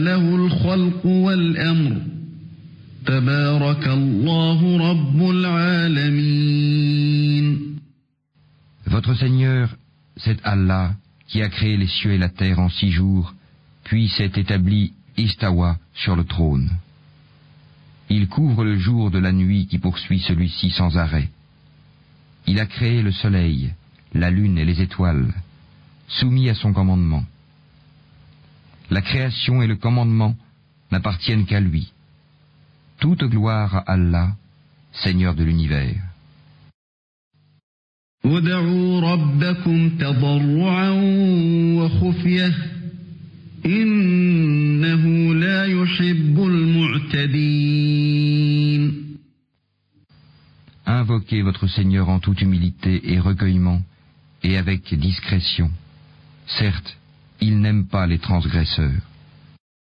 له الخلق والأمر تبارك الله رب العالمين. Votre Seigneur, c'est Allah qui a créé les cieux et la terre en 6 jours, puis s'est établi istawa sur le trône. Il couvre le jour de la nuit qui poursuit celui-ci sans arrêt. Il a créé le soleil, la lune et les étoiles, soumis à son commandement. La création et le commandement n'appartiennent qu'à lui. Toute gloire à Allah, Seigneur de l'univers. ادعوا ربكم تضرعا وخفية إنه لا يحب المعتدين. Invoquez votre Seigneur en toute humilité et recueillement, et avec discrétion. Certes, il n'aime pas les transgresseurs.